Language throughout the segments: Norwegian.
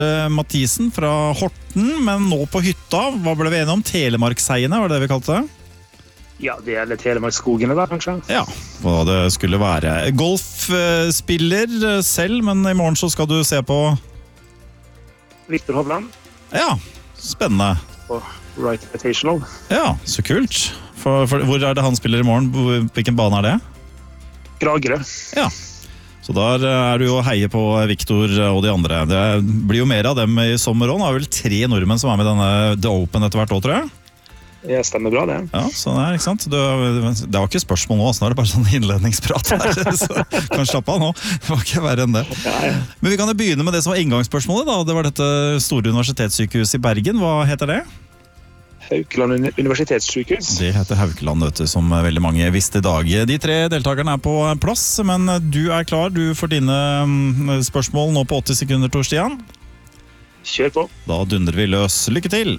Mathisen fra Horten, men nå på hytta. Hva ble vi enige om? Telemarksheiene, var det vi kalte det? Ja, det gjelder Telemarksskogene da, kanskje. Ja, hva det skulle være. Golfspiller selv, men i morgen så skal du se på... Victor Hovland. Ja, spennende. På Right Invitational. Ja, så kult. Hvor er det han spiller i morgen? Hvilken bane er det? Kragerø. Ja, så der er du jo å heie på Victor og de andre. Det blir jo mer av dem i sommer også. Det er vel 3 nordmenn som er med i denne The Open etter hvert år, tror jeg. Det stemmer bra, det. Ja, sånn er, ikke sant? Det var ikke spørsmål nå, sånn er det bare sånn innledningsprat her. Så kan slappe av nå, det var ikke verre enn det. Men vi kan jo begynne med det som var inngangsspørsmålet da. Det var dette store universitetssykehuset i Bergen. Hva heter det? Haukeland universitetssykehus. Det heter Haukeland, vet du, som veldig mange visste i dag. De 3 deltakerne er på plass, men du er klar. Du får dine spørsmål nå på 80 sekunder, Tor Stian. Kjør på. Da dundrer vi løs. Lykke til!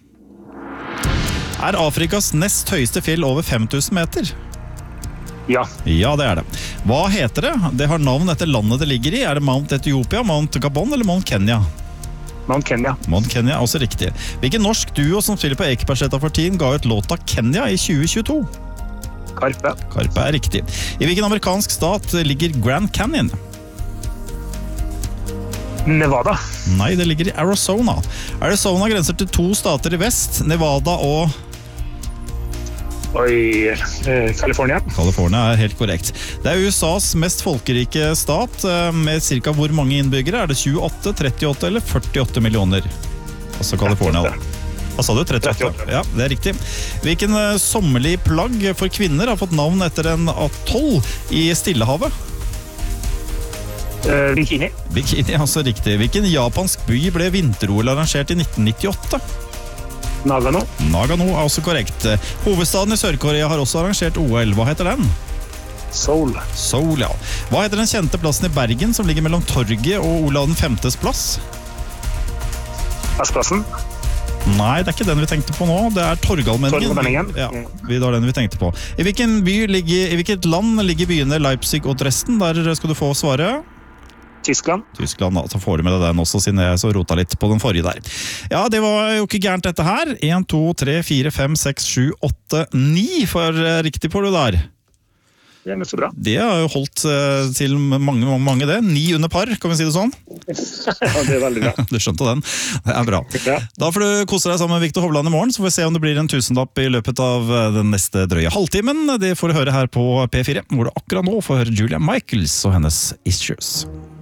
Er Afrikas nest høyeste fjell over 5000 meter? Ja. Ja, det er det. Hva heter det? Det har navn etter landet det ligger i. Er det Mount Etiopia, Mount Gabon eller Mount Kenya? Mount Kenya. Mount Kenya er også riktig. Hvilken norsk duo som spiller på Ekebergsletta for tiden ga ut låta Kenya i 2022? Karpe. Karpe er riktig. I hvilken amerikansk stat ligger Grand Canyon? Nevada. Nei, det ligger i Arizona. Arizona grenser til 2 stater i vest, Nevada og... Oi, California. California er helt korrekt. Det er USAs mest folkerike stat, med cirka hvor mange innbyggere? Er det 28, 38 eller 48 millioner? Altså California da. Hva sa du? 38? Ja, det er riktig. Hvilken sommerlig plagg for kvinner har fått navn etter en atoll i Stillehavet? Bikini. Bikini, altså riktig. Hvilken japansk by ble vinter-OL arrangert i 1998? Nagano. Nagano er også korrekt. Hovedstaden i Sør-Korea har også arrangert OL. Hva heter den? Seoul. Seoul, ja. Hva heter den kjente plassen i Bergen som ligger mellom Torget og Olav den 5.s plass? Askplassen. Nei, det er ikke den vi tenkte på nå. Det er Torgallmenningen. Ja, det var den vi tenkte på. I hvilket land ligger byene Leipzig og Dresden? Der skal du få svaret. Tyskland. Tyskland, da. Så får du med deg den også, siden jeg så rota litt på den forrige der. Ja, det var jo ikke gærent dette her. 1, 2, 3, 4, 5, 6, 7, 8, 9 for riktig på du der. Det er så bra. Det har jo holdt til mange det. 9 under par, kan vi si det sånn? Ja, det er veldig bra. Du skjønte den. Det er bra. Ja. Da får du kose deg sammen med Victor Hovland i morgen, så får vi se om det blir en 1000-lapp i løpet av den neste drøye halvtimen. Det får du høre her på P4, hvor du akkurat nå får høre Julia Michaels og hennes Issues.